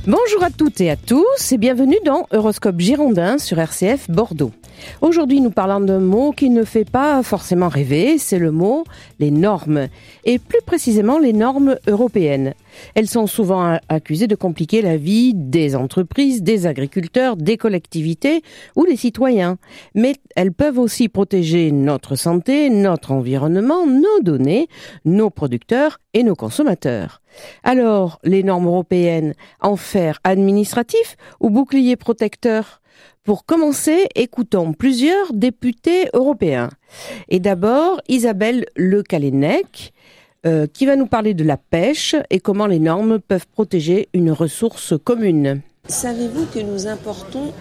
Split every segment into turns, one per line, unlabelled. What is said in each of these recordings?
Bonjour à toutes et à tous et bienvenue dans Horoscope Girondin sur RCF Bordeaux. Aujourd'hui, nous parlons d'un mot qui ne fait pas forcément rêver, c'est le mot les normes, et plus précisément les normes européennes. Elles sont souvent accusées de compliquer la vie des entreprises, des agriculteurs, des collectivités ou des citoyens. Mais elles peuvent aussi protéger notre santé, notre environnement, nos données, nos producteurs et nos consommateurs. Alors, les normes européennes, en fer administratif ou bouclier protecteur ? Pour commencer, écoutons plusieurs députés européens. Et d'abord, Isabelle Le Callennec, qui va nous parler de la pêche et comment les normes peuvent protéger une ressource commune.
Savez-vous que nous importons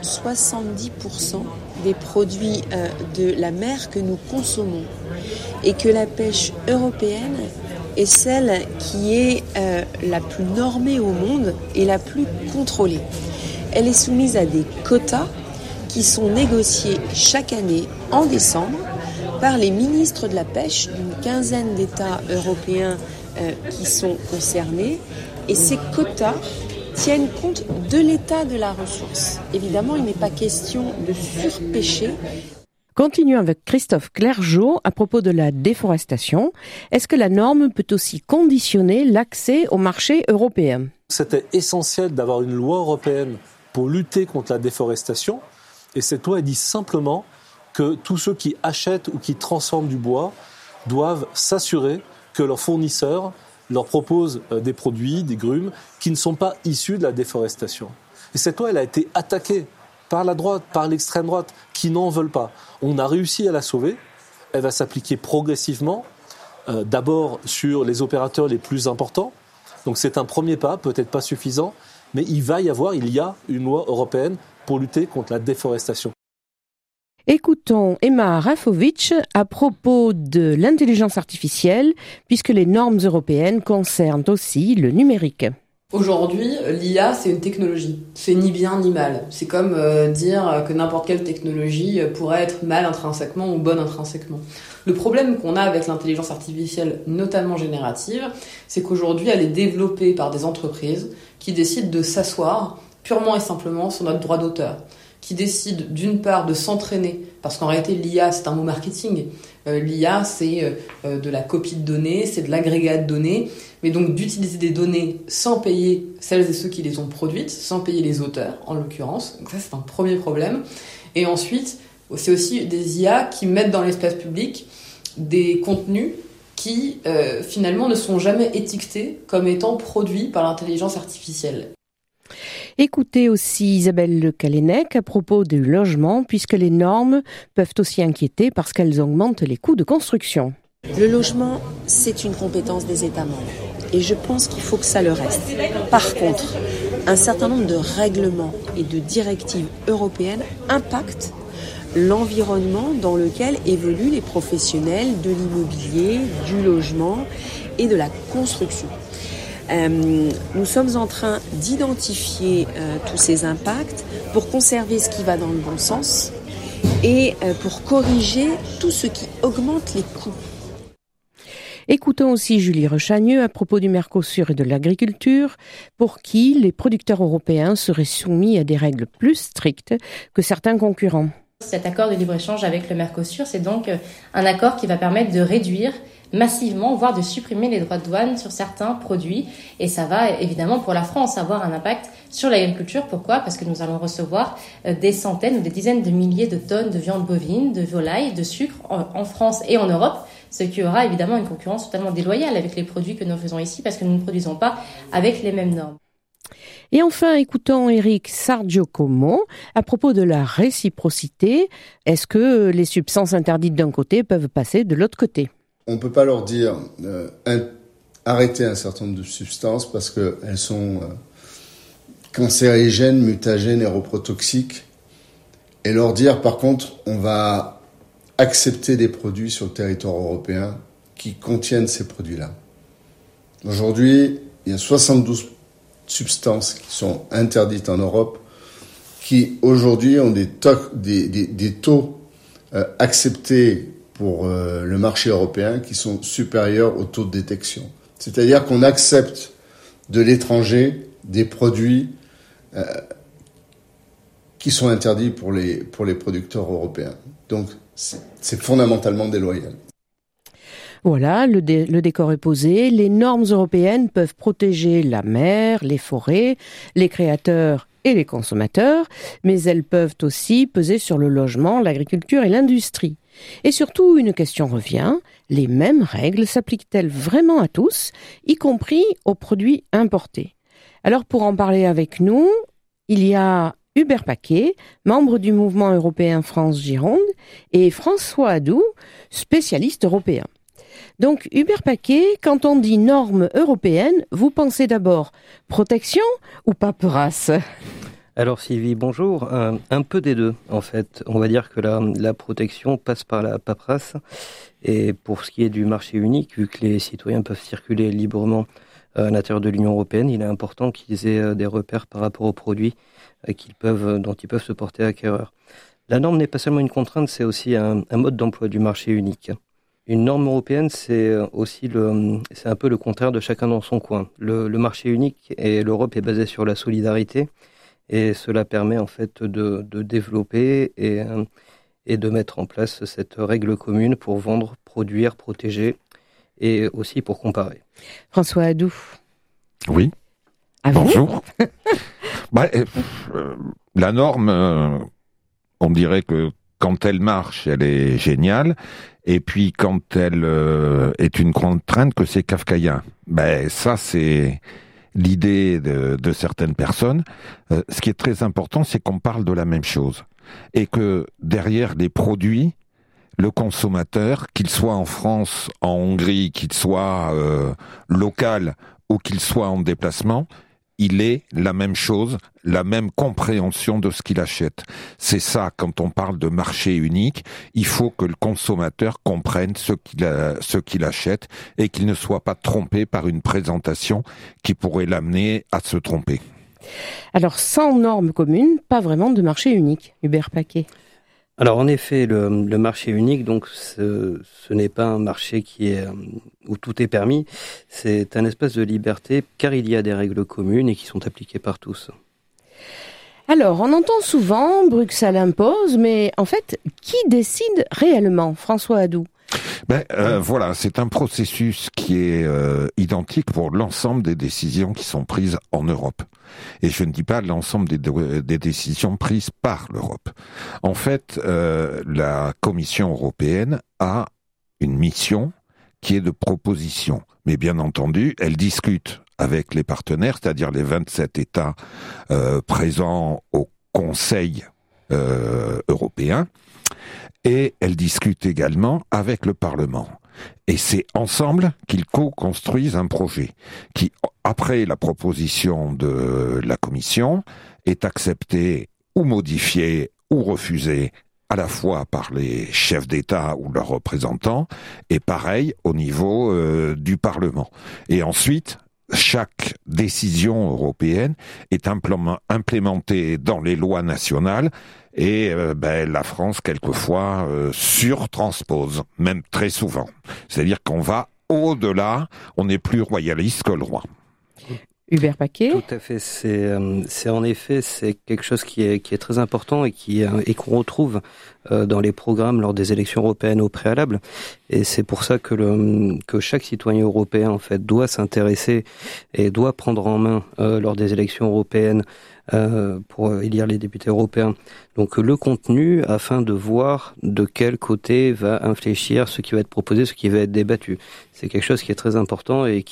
70% des produits de la mer que nous consommons et que la pêche européenne est celle qui est la plus normée au monde et la plus contrôlée. Elle est soumise à des quotas qui sont négociés chaque année en décembre par les ministres de la pêche d'une quinzaine d'États européens qui sont concernés. Et ces quotas tiennent compte de l'état de la ressource. Évidemment, il n'est pas question de surpêcher.
Continuons avec Christophe Clergeau à propos de la déforestation. Est-ce que la norme peut aussi conditionner l'accès au marché européen ?
C'était essentiel d'avoir une loi européenne pour lutter contre la déforestation. Et cette loi dit simplement que tous ceux qui achètent ou qui transforment du bois doivent s'assurer que leurs fournisseurs leur proposent des produits, des grumes, qui ne sont pas issus de la déforestation. Et cette loi, elle a été attaquée par la droite, par l'extrême droite, qui n'en veulent pas. On a réussi à la sauver. Elle va s'appliquer progressivement, d'abord sur les opérateurs les plus importants. Donc c'est un premier pas, peut-être pas suffisant, mais il y a une loi européenne pour lutter contre la déforestation.
Écoutons Emma Rafovitch à propos de l'intelligence artificielle, puisque les normes européennes concernent aussi le numérique.
Aujourd'hui, l'IA, c'est une technologie. C'est ni bien ni mal. C'est comme dire que n'importe quelle technologie pourrait être mal intrinsèquement ou bonne intrinsèquement. Le problème qu'on a avec l'intelligence artificielle, notamment générative, c'est qu'aujourd'hui, elle est développée par des entreprises qui décident de s'asseoir purement et simplement sur notre droit d'auteur, qui décident d'une part de s'entraîner, parce qu'en réalité l'IA c'est un mot marketing, l'IA c'est de la copie de données, c'est de l'agrégat de données, mais donc d'utiliser des données sans payer celles et ceux qui les ont produites, sans payer les auteurs en l'occurrence, donc ça c'est un premier problème. Et ensuite c'est aussi des IA qui mettent dans l'espace public des contenus qui finalement ne sont jamais étiquetés comme étant produits par l'intelligence artificielle.
Écoutez aussi Isabelle Le Callennec à propos du logement, puisque les normes peuvent aussi inquiéter parce qu'elles augmentent les coûts de construction.
Le logement, c'est une compétence des États membres. Et je pense qu'il faut que ça le reste. Par contre, un certain nombre de règlements et de directives européennes impactent l'environnement dans lequel évoluent les professionnels de l'immobilier, du logement et de la construction. Nous sommes en train d'identifier tous ces impacts pour conserver ce qui va dans le bon sens et pour corriger tout ce qui augmente les coûts.
Écoutons aussi Julie Rechagneux à propos du Mercosur et de l'agriculture, pour qui les producteurs européens seraient soumis à des règles plus strictes que certains concurrents.
Cet accord de libre-échange avec le Mercosur, c'est donc un accord qui va permettre de réduire massivement, voire de supprimer les droits de douane sur certains produits. Et ça va évidemment pour la France avoir un impact sur l'agriculture. Pourquoi ? Parce que nous allons recevoir des centaines ou des dizaines de milliers de tonnes de viande bovine, de volaille, de sucre en France et en Europe, ce qui aura évidemment une concurrence totalement déloyale avec les produits que nous faisons ici parce que nous ne produisons pas avec les mêmes normes.
Et enfin, écoutons Eric Sargiocomo à propos de la réciprocité. Est-ce que les substances interdites d'un côté peuvent passer de l'autre côté ?
On ne peut pas leur dire arrêter un certain nombre de substances parce qu'elles sont cancérigènes, mutagènes et reprotoxiques et leur dire par contre on va accepter des produits sur le territoire européen qui contiennent ces produits-là. Aujourd'hui, il y a 72 substances qui sont interdites en Europe qui aujourd'hui ont des taux acceptés pour le marché européen qui sont supérieurs au taux de détection. C'est-à-dire qu'on accepte de l'étranger des produits qui sont interdits pour les producteurs européens. Donc, c'est fondamentalement déloyal.
Voilà, le décor est posé. Les normes européennes peuvent protéger la mer, les forêts, les créateurs et les consommateurs, mais elles peuvent aussi peser sur le logement, l'agriculture et l'industrie. Et surtout, une question revient, les mêmes règles s'appliquent-elles vraiment à tous, y compris aux produits importés? Alors, pour en parler avec nous, il y a Hubert Paquet, membre du mouvement européen France-Gironde, et François Adoux, spécialiste européen. Donc, Hubert Paquet, quand on dit normes européennes, vous pensez d'abord protection ou paperasse ?
Alors Sylvie, bonjour. Un peu des deux, en fait. On va dire que la protection passe par la paperasse. Et pour ce qui est du marché unique, vu que les citoyens peuvent circuler librement à l'intérieur de l'Union européenne, il est important qu'ils aient des repères par rapport aux produits dont ils peuvent se porter acquéreurs. La norme n'est pas seulement une contrainte, c'est aussi un mode d'emploi du marché unique. Une norme européenne, c'est un peu le contraire de chacun dans son coin. Le marché unique et l'Europe est basée sur la solidarité et cela permet en fait de développer et de mettre en place cette règle commune pour vendre, produire, protéger et aussi pour comparer.
François Adoux.
Oui. Bonjour. La norme, on dirait que quand elle marche, elle est géniale. Et puis quand elle est une contrainte, que c'est kafkaïen. Ça, c'est l'idée de certaines personnes. Ce qui est très important, c'est qu'on parle de la même chose. Et que derrière les produits, le consommateur, qu'il soit en France, en Hongrie, qu'il soit local ou qu'il soit en déplacement, il ait la même chose, la même compréhension de ce qu'il achète. C'est ça, quand on parle de marché unique, il faut que le consommateur comprenne ce qu'il achète et qu'il ne soit pas trompé par une présentation qui pourrait l'amener à se tromper.
Alors, sans normes communes, pas vraiment de marché unique, Hubert Paquet.
Alors en effet, le marché unique, donc ce n'est pas un marché où tout est permis, c'est un espace de liberté car il y a des règles communes et qui sont appliquées par tous.
Alors, on entend souvent Bruxelles impose, mais en fait, qui décide réellement, François Adoux ?
Voilà, c'est un processus qui est identique pour l'ensemble des décisions qui sont prises en Europe. Et je ne dis pas l'ensemble des décisions prises par l'Europe. En fait, la Commission européenne a une mission qui est de proposition. Mais bien entendu, elle discute avec les partenaires, c'est-à-dire les 27 États présents au Conseil européen. Et elle discute également avec le Parlement. Et c'est ensemble qu'ils co-construisent un projet qui, après la proposition de la Commission, est accepté ou modifié ou refusé à la fois par les chefs d'État ou leurs représentants, et pareil au niveau du Parlement. Et ensuite, chaque décision européenne est implémentée dans les lois nationales et la France, quelquefois, surtranspose, même très souvent. C'est-à-dire qu'on va au-delà, on est plus royaliste que le roi.
Hubert Paquet.
Tout à fait. C'est en effet quelque chose qui est très important et qu'on retrouve dans les programmes lors des élections européennes au préalable. Et c'est pour ça que chaque citoyen européen en fait doit s'intéresser et doit prendre en main lors des élections européennes pour élire les députés européens. Donc le contenu afin de voir de quel côté va infléchir ce qui va être proposé, ce qui va être débattu. C'est quelque chose qui est très important et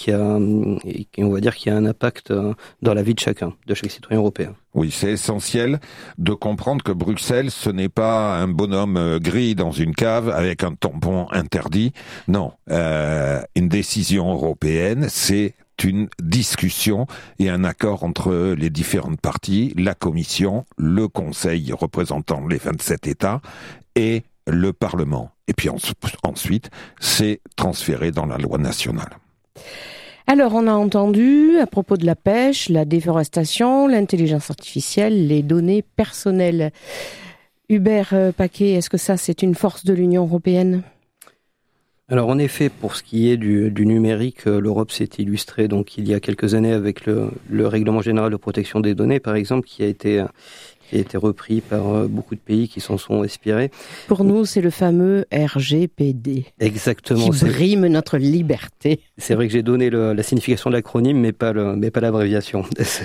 on va dire qui a un impact dans la vie de chaque citoyen européen.
Oui, c'est essentiel de comprendre que Bruxelles, ce n'est pas un bonhomme gris dans une cave avec un tampon interdit. Non, une décision européenne, c'est une discussion et un accord entre les différentes parties, la Commission, le Conseil représentant les 27 États et le Parlement. Et puis ensuite, c'est transféré dans la loi nationale.
Alors, on a entendu à propos de la pêche, la déforestation, l'intelligence artificielle, les données personnelles. Hubert Paquet, est-ce que ça, c'est une force de l'Union européenne ?
Alors en effet, pour ce qui est du numérique, l'Europe s'est illustrée donc il y a quelques années avec le Règlement général de protection des données, par exemple, qui a été repris par beaucoup de pays qui s'en sont inspirés.
Pour nous, c'est le fameux RGPD.
Exactement.
Qui brime notre liberté.
C'est vrai que j'ai donné la signification de l'acronyme, mais pas l'abréviation.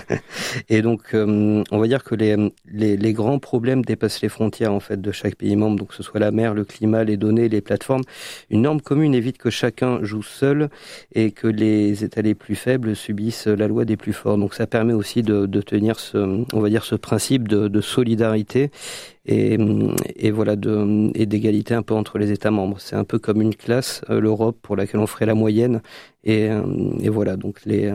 Et donc, on va dire que les grands problèmes dépassent les frontières, en fait, de chaque pays membre. Donc, que ce soit la mer, le climat, les données, les plateformes. Une norme commune évite que chacun joue seul et que les États les plus faibles subissent la loi des plus forts. Donc, ça permet aussi de tenir ce principe de solidarité et voilà et d'égalité un peu entre les États membres. C'est un peu comme une classe, l'Europe, pour laquelle on ferait la moyenne et voilà, donc les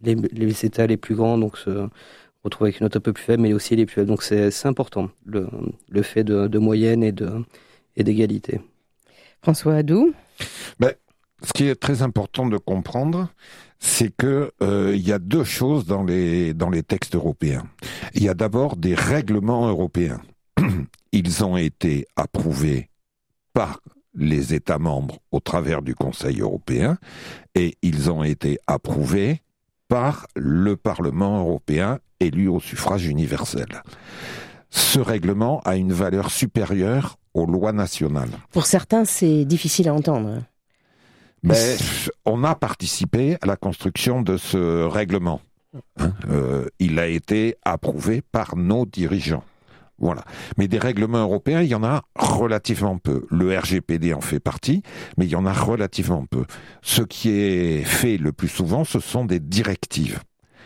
États les plus grands donc se retrouvent avec une note un peu plus faible, mais aussi les plus faibles. Donc c'est important le fait de moyenne et d'égalité.
François Hadou.
Ce qui est très important de comprendre, c'est que il y a deux choses dans les textes européens. Il y a d'abord des règlements européens. Ils ont été approuvés par les États membres au travers du Conseil européen et ils ont été approuvés par le Parlement européen élu au suffrage universel. Ce règlement a une valeur supérieure aux lois nationales.
Pour certains, c'est difficile à entendre.
Mais on a participé à la construction de ce règlement. Il a été approuvé par nos dirigeants. Voilà. Mais des règlements européens, il y en a relativement peu. Le RGPD en fait partie, mais il y en a relativement peu. Ce qui est fait le plus souvent, ce sont des directives.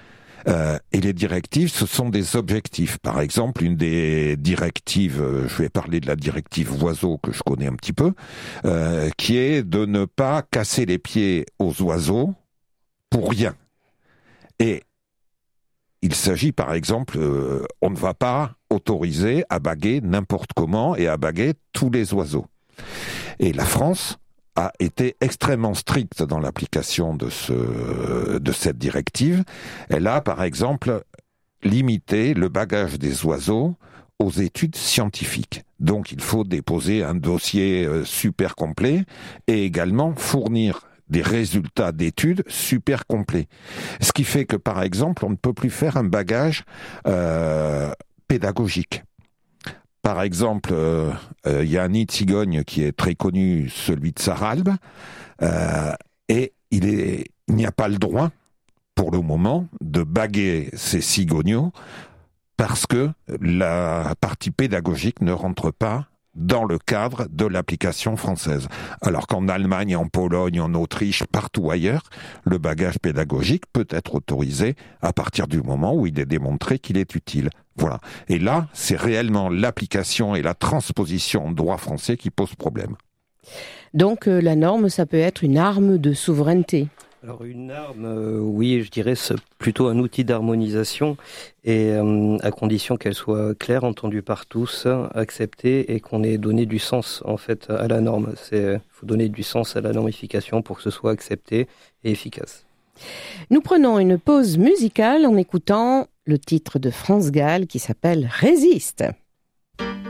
Et les directives, ce sont des objectifs. Par exemple, une des directives, je vais parler de la directive oiseaux que je connais un petit peu, qui est de ne pas casser les pieds aux oiseaux pour rien. Et il s'agit, par exemple, on ne va pas autoriser à baguer n'importe comment et à baguer tous les oiseaux. Et la France a été extrêmement stricte dans l'application de cette directive. Elle a, par exemple, limité le bagage des oiseaux aux études scientifiques. Donc, il faut déposer un dossier super complet et également fournir des résultats d'études super complets. Ce qui fait que, par exemple, on ne peut plus faire un bagage pédagogique. Par exemple, il y a un nid de cigogne qui est très connu, celui de Sarralbe, et il n'y a pas le droit, pour le moment, de baguer ces cigogneaux parce que la partie pédagogique ne rentre pas dans le cadre de l'application française. Alors qu'en Allemagne, en Pologne, en Autriche, partout ailleurs, le bagage pédagogique peut être autorisé à partir du moment où il est démontré qu'il est utile. Voilà. Et là, c'est réellement l'application et la transposition en droit français qui pose problème.
Donc la norme, ça peut être une arme de souveraineté.
Alors une arme, oui, je dirais c'est plutôt un outil d'harmonisation et à condition qu'elle soit claire, entendue par tous, acceptée et qu'on ait donné du sens en fait à la norme. Faut donner du sens à la normification pour que ce soit accepté et efficace.
Nous prenons une pause musicale en écoutant le titre de France Gall qui s'appelle « Résiste ».